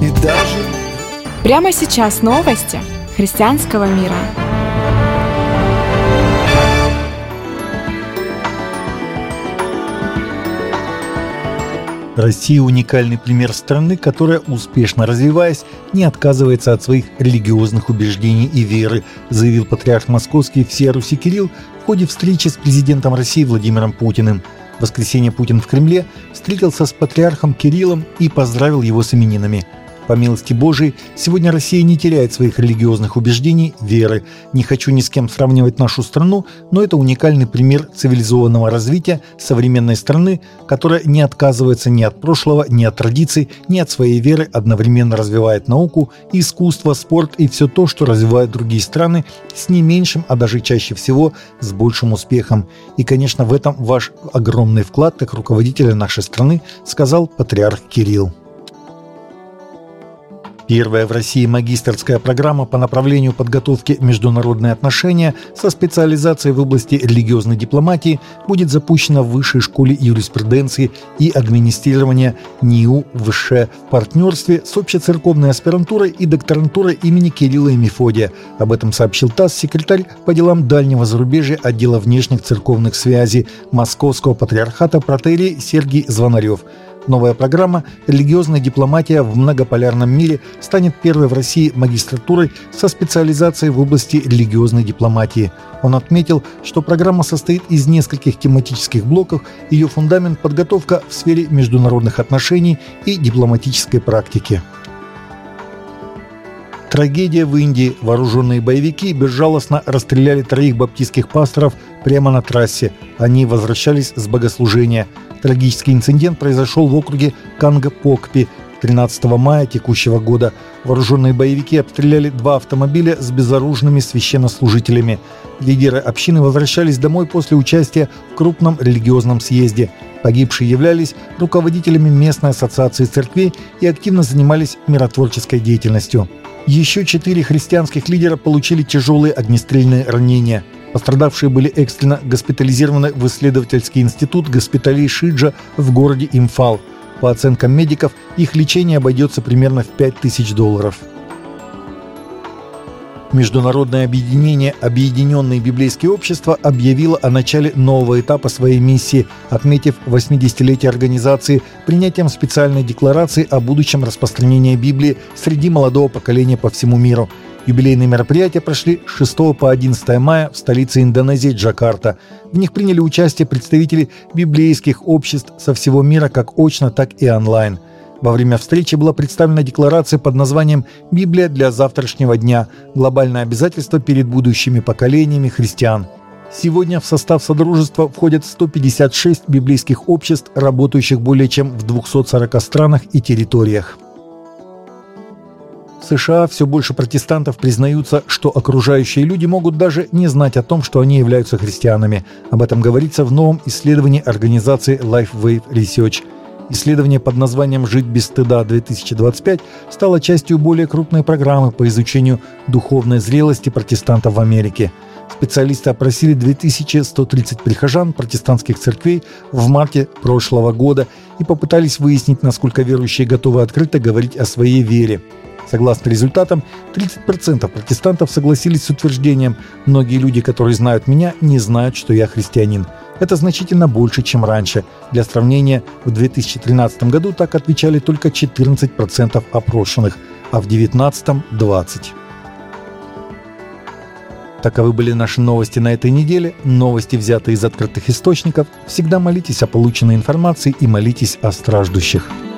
и даже... Прямо сейчас новости христианского мира. Россия – уникальный пример страны, которая, успешно развиваясь, не отказывается от своих религиозных убеждений и веры, заявил патриарх Московский всея Руси Кирилл в ходе встречи с президентом России Владимиром Путиным. В воскресенье Путин в Кремле встретился с патриархом Кириллом и поздравил его с именинами. По милости Божией, сегодня Россия не теряет своих религиозных убеждений, веры. Не хочу ни с кем сравнивать нашу страну, но это уникальный пример цивилизованного развития современной страны, которая не отказывается ни от прошлого, ни от традиций, ни от своей веры, одновременно развивает науку, искусство, спорт и все то, что развивают другие страны с не меньшим, а даже чаще всего с большим успехом. И, конечно, в этом ваш огромный вклад как руководителя нашей страны, сказал патриарх Кирилл. Первая в России магистерская программа по направлению подготовки «Международные отношения» со специализацией в области религиозной дипломатии будет запущена в Высшей школе юриспруденции и администрирования НИУ в партнерстве с общецерковной аспирантурой и докторантурой имени Кирилла и Мефодия. Об этом сообщил ТАСС секретарь по делам дальнего зарубежья отдела внешних церковных связей Московского патриархата протоиерей Сергий Звонарев. Новая программа «Религиозная дипломатия в многополярном мире» станет первой в России магистратурой со специализацией в области религиозной дипломатии. Он отметил, что программа состоит из нескольких тематических блоков, ее фундамент – подготовка в сфере международных отношений и дипломатической практики. Трагедия в Индии. Вооруженные боевики безжалостно расстреляли 3 баптистских пасторов прямо на трассе. Они возвращались с богослужения. Трагический инцидент произошел в округе Кангпокпи 13 мая текущего года. Вооруженные боевики обстреляли 2 автомобиля с безоружными священнослужителями. Лидеры общины возвращались домой после участия в крупном религиозном съезде. Погибшие являлись руководителями местной ассоциации церквей и активно занимались миротворческой деятельностью. Еще 4 христианских лидера получили тяжелые огнестрельные ранения. Пострадавшие были экстренно госпитализированы в исследовательский институт госпиталей Шиджа в городе Имфал. По оценкам медиков, их лечение обойдется примерно в $5000. Международное объединение «Объединенные библейские общества» объявило о начале нового этапа своей миссии, отметив 80-летие организации принятием специальной декларации о будущем распространении Библии среди молодого поколения по всему миру. Юбилейные мероприятия прошли с 6 по 11 мая в столице Индонезии Джакарта. В них приняли участие представители библейских обществ со всего мира как очно, так и онлайн. Во время встречи была представлена декларация под названием «Библия для завтрашнего дня. Глобальное обязательство перед будущими поколениями христиан». Сегодня в состав Содружества входят 156 библейских обществ, работающих более чем в 240 странах и территориях. В США все больше протестантов признаются, что окружающие люди могут даже не знать о том, что они являются христианами. Об этом говорится в новом исследовании организации LifeWave Research. Исследование под названием «Жить без стыда-2025» стало частью более крупной программы по изучению духовной зрелости протестантов в Америке. Специалисты опросили 2130 прихожан протестантских церквей в марте прошлого года и попытались выяснить, насколько верующие готовы открыто говорить о своей вере. Согласно результатам, 30% протестантов согласились с утверждением «Многие люди, которые знают меня, не знают, что я христианин». Это значительно больше, чем раньше. Для сравнения, в 2013 году так отвечали только 14% опрошенных, а в 2019 – 20%. Таковы были наши новости на этой неделе. Новости, взятые из открытых источников. Всегда молитесь о полученной информации и молитесь о страждущих.